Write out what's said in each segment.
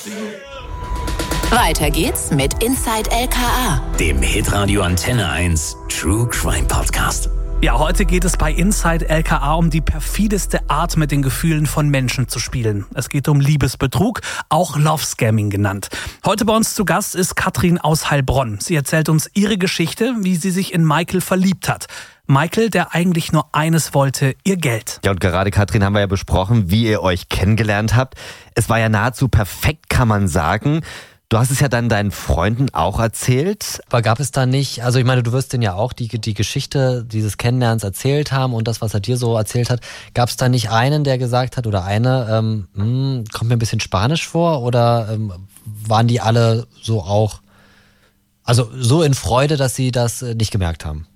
Weiter geht's mit Inside LKA, dem Hitradio Antenne 1 True Crime Podcast. Ja, heute geht es bei Inside LKA um die perfideste Art, mit den Gefühlen von Menschen zu spielen. Es geht um Liebesbetrug, auch Love Scamming genannt. Heute bei uns zu Gast ist Katrin aus Heilbronn. Sie erzählt uns ihre Geschichte, wie sie sich in Michael verliebt hat. Michael, der eigentlich nur eines wollte, ihr Geld. Ja, und gerade, Katrin, haben wir ja besprochen, wie ihr euch kennengelernt habt. Es war ja nahezu perfekt, kann man sagen. Du hast es ja dann deinen Freunden auch erzählt. Aber gab es da nicht, also ich meine, du wirst denen ja auch die Geschichte dieses Kennenlernens erzählt haben und das, was er dir so erzählt hat. Gab es da nicht einen, der gesagt hat oder eine, kommt mir ein bisschen Spanisch vor oder waren die alle so auch, also so in Freude, dass sie das nicht gemerkt haben?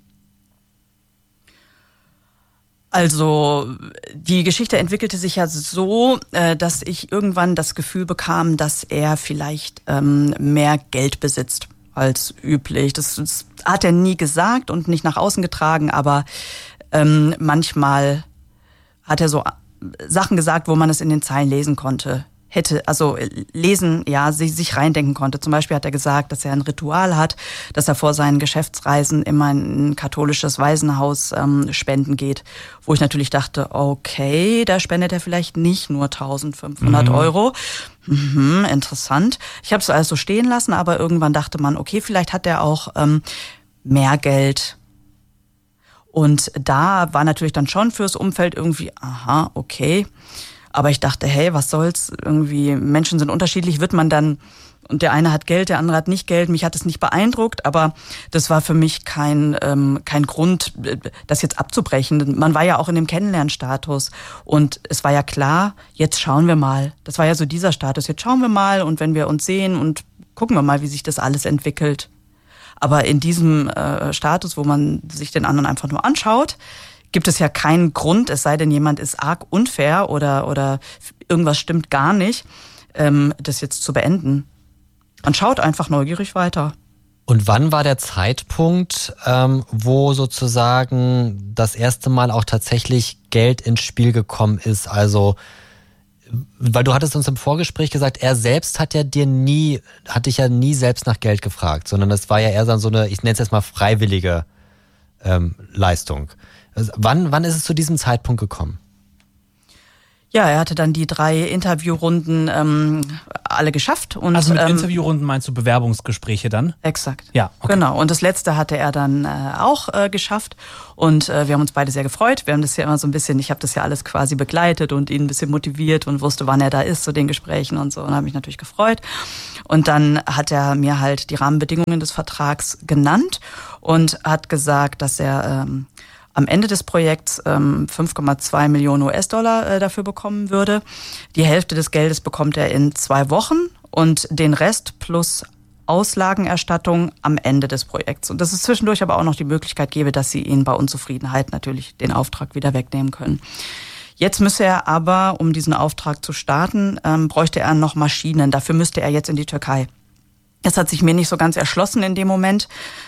Also die Geschichte entwickelte sich ja so, dass ich irgendwann das Gefühl bekam, dass er vielleicht mehr Geld besitzt als üblich. Das hat er nie gesagt und nicht nach außen getragen, aber manchmal hat er so Sachen gesagt, wo man es in den Zeilen lesen konnte. Sich reindenken konnte. Zum Beispiel hat er gesagt, dass er ein Ritual hat, dass er vor seinen Geschäftsreisen immer in ein katholisches Waisenhaus spenden geht. Wo ich natürlich dachte, okay, da spendet er vielleicht nicht nur 1.500 Euro. Interessant. Ich habe es alles so stehen lassen, aber irgendwann dachte man, okay, vielleicht hat er auch mehr Geld. Und da war natürlich dann schon fürs Umfeld irgendwie, aha, okay. Aber ich dachte, hey, was soll's? Irgendwie, Menschen sind unterschiedlich, wird man dann, und der eine hat Geld, der andere hat nicht Geld. Mich hat es nicht beeindruckt, aber das war für mich kein Grund, das jetzt abzubrechen. Man war ja auch in dem Kennenlernstatus und es war ja klar, jetzt schauen wir mal. Das war ja so dieser Status, jetzt schauen wir mal und wenn wir uns sehen und gucken wir mal, wie sich das alles entwickelt. Aber in diesem Status, wo man sich den anderen einfach nur anschaut, gibt es ja keinen Grund, es sei denn, jemand ist arg unfair oder irgendwas stimmt gar nicht, das jetzt zu beenden. Man schaut einfach neugierig weiter. Und wann war der Zeitpunkt, wo sozusagen das erste Mal auch tatsächlich Geld ins Spiel gekommen ist? Also, weil du hattest uns im Vorgespräch gesagt, er selbst hat dich ja nie selbst nach Geld gefragt, sondern das war ja eher so eine, ich nenne es jetzt mal freiwillige Leistung. Also wann ist es zu diesem Zeitpunkt gekommen? Ja, er hatte dann die 3 Interviewrunden alle geschafft. Und, also mit Interviewrunden meinst du Bewerbungsgespräche dann? Exakt. Ja, okay. Genau. Und das letzte hatte er dann auch geschafft. Und wir haben uns beide sehr gefreut. Wir haben das ja immer so ein bisschen, ich habe das ja alles quasi begleitet und ihn ein bisschen motiviert und wusste, wann er da ist zu den Gesprächen und so. Und habe mich natürlich gefreut. Und dann hat er mir halt die Rahmenbedingungen des Vertrags genannt und hat gesagt, dass er am Ende des Projekts 5,2 Millionen US-Dollar dafür bekommen würde. Die Hälfte des Geldes bekommt er in 2 Wochen und den Rest plus Auslagenerstattung am Ende des Projekts. Und dass es zwischendurch aber auch noch die Möglichkeit gäbe, dass sie ihn bei Unzufriedenheit natürlich den Auftrag wieder wegnehmen können. Jetzt müsse er aber, um diesen Auftrag zu starten, bräuchte er noch Maschinen. Dafür müsste er jetzt in die Türkei. Das hat sich mir nicht so ganz erschlossen in dem Moment.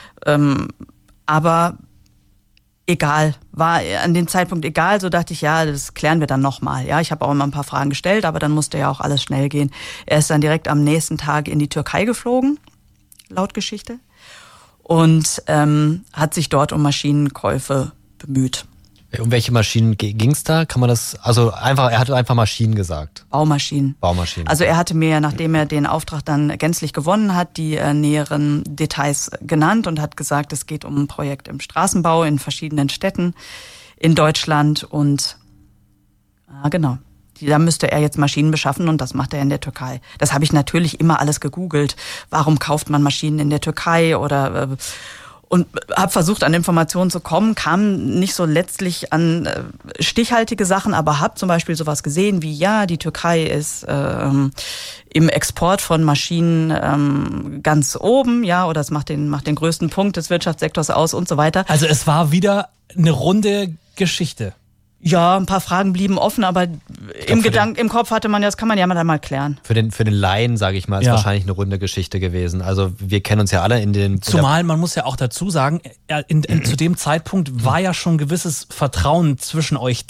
Aber egal, war an dem Zeitpunkt egal, so dachte ich, ja, das klären wir dann nochmal. Ja, ich habe auch immer ein paar Fragen gestellt, aber dann musste ja auch alles schnell gehen. Er ist dann direkt am nächsten Tag in die Türkei geflogen, laut Geschichte, und hat sich dort um Maschinenkäufe bemüht. Um welche Maschinen ging's da? Kann man das, also einfach, er hatte einfach Maschinen gesagt. Baumaschinen. Also er hatte mir, nachdem er den Auftrag dann gänzlich gewonnen hat, die näheren Details genannt und hat gesagt, es geht um ein Projekt im Straßenbau in verschiedenen Städten in Deutschland und genau. Da müsste er jetzt Maschinen beschaffen und das macht er in der Türkei. Das habe ich natürlich immer alles gegoogelt. Warum kauft man Maschinen in der Türkei oder und habe versucht, an Informationen zu kommen, kam nicht so letztlich an stichhaltige Sachen, aber habe zum Beispiel sowas gesehen wie, ja, die Türkei ist im Export von Maschinen ganz oben, ja, oder es macht den größten Punkt des Wirtschaftssektors aus und so weiter. Also es war wieder eine runde Geschichte. Ja, ein paar Fragen blieben offen, aber im Kopf hatte man ja, das kann man ja mal klären. Für den Laien, sage ich mal, ist wahrscheinlich eine runde Geschichte gewesen. Also wir kennen uns ja alle in den... Zumal, man muss ja auch dazu sagen, zu dem Zeitpunkt war ja schon gewisses Vertrauen zwischen euch da.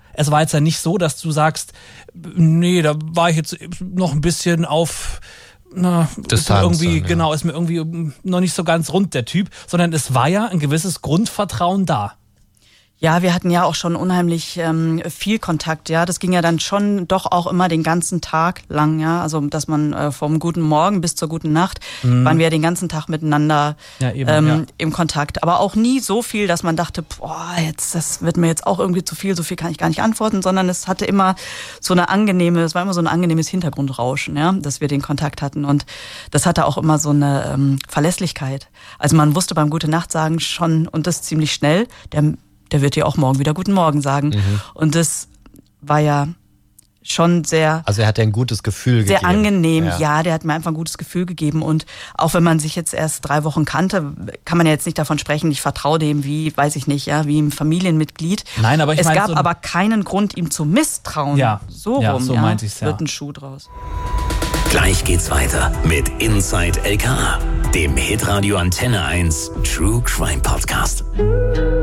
Es war jetzt ja nicht so, dass du sagst, nee, da war ich jetzt noch ein bisschen auf... Distanz, ist mir irgendwie noch nicht so ganz rund, der Typ, sondern es war ja ein gewisses Grundvertrauen da. Ja, wir hatten ja auch schon unheimlich viel Kontakt, ja. Das ging ja dann schon doch auch immer den ganzen Tag lang, ja. Also, dass man vom guten Morgen bis zur guten Nacht waren wir ja den ganzen Tag miteinander im Kontakt. Aber auch nie so viel, dass man dachte, das wird mir jetzt auch irgendwie zu viel, so viel kann ich gar nicht antworten, sondern es hatte immer es war immer so ein angenehmes Hintergrundrauschen, ja, dass wir den Kontakt hatten. Und das hatte auch immer so eine Verlässlichkeit. Also man wusste beim Gute-Nacht-Sagen schon, und das ziemlich schnell, der wird dir auch morgen wieder Guten Morgen sagen. Und das war ja schon sehr... Also er hat dir ein gutes Gefühl gegeben. Sehr angenehm, ja, der hat mir einfach ein gutes Gefühl gegeben. Und auch wenn man sich jetzt erst 3 Wochen kannte, kann man ja jetzt nicht davon sprechen, ich vertraue dem wie, weiß ich nicht, ja, wie ein Familienmitglied. Nein, aber es gab aber keinen Grund, ihm zu misstrauen. Ja, so meinte ich's, ja. Wird ein Schuh draus. Gleich geht's weiter mit Inside LKA, dem Hitradio Antenne 1 True Crime Podcast.